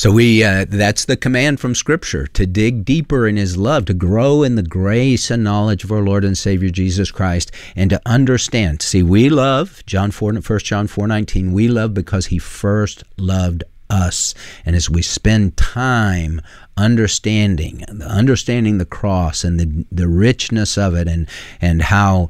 So that's the command from Scripture, to dig deeper in His love, to grow in the grace and knowledge of our Lord and Savior Jesus Christ, and to understand. See, we love, 1 John 4:19, we love because He first loved us. And as we spend time understanding the cross and the richness of it, and how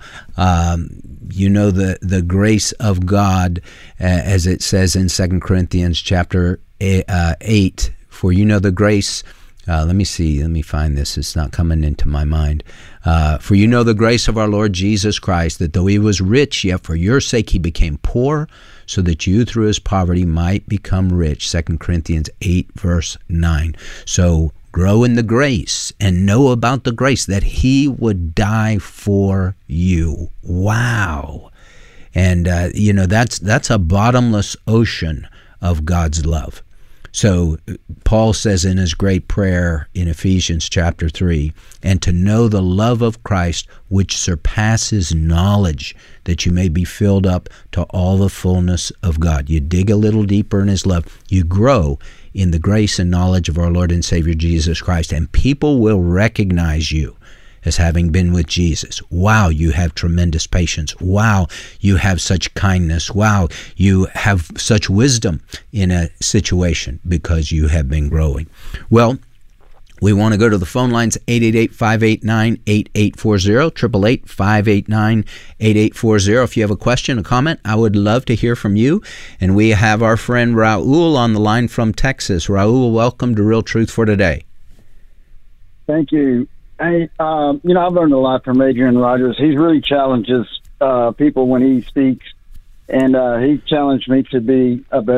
the grace of God, as it says in 2 Corinthians chapter 8, for you know the grace. Let me find this. It's not coming into my mind. For you know the grace of our Lord Jesus Christ, that though He was rich, yet for your sake He became poor, so that you through His poverty might become rich. 2 Corinthians 8, verse 9. So grow in the grace and know about the grace that He would die for you. Wow. And, that's a bottomless ocean of God's love. So Paul says in his great prayer in Ephesians chapter 3, and to know the love of Christ which surpasses knowledge, that you may be filled up to all the fullness of God. You dig a little deeper in His love. You grow in the grace and knowledge of our Lord and Savior Jesus Christ, and people will recognize you as having been with Jesus. Wow, you have tremendous patience. Wow, you have such kindness. Wow, you have such wisdom in a situation because you have been growing. Well, we want to go to the phone lines, 888-589-8840, 888-589-8840. If you have a question, a comment, I would love to hear from you. And we have our friend Raul on the line from Texas. Raul, welcome to Real Truth for Today. Thank you. Hey, I've learned a lot from Adrian Rogers. He really challenges people when he speaks, and he challenged me to be a better